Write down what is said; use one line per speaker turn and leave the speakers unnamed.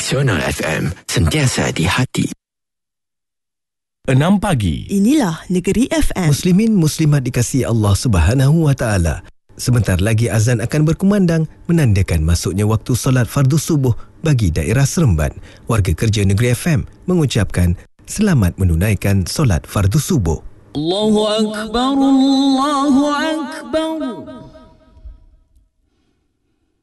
Nasional FM, sentiasa di hati.
6 pagi.
Inilah Negeri FM.
Muslimin muslimat dikasihi Allah Subhanahu wa taala. Sebentar lagi azan akan berkumandang menandakan masuknya waktu solat fardu subuh bagi daerah Seremban. Warga kerja Negeri FM mengucapkan selamat menunaikan solat fardu subuh.
Allahu Akbar, Allahu Akbar.